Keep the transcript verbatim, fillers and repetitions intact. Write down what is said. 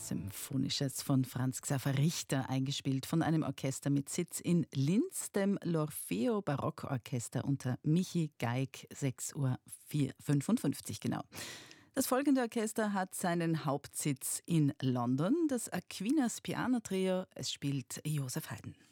Symphonisches von Franz Xaver Richter, eingespielt von einem Orchester mit Sitz in Linz, dem L'Orfeo Barockorchester unter Michi Geig, sechs Uhr fünfundfünfzig genau. Das folgende Orchester hat seinen Hauptsitz in London, das Aquinas Piano Trio. Es spielt Joseph Haydn.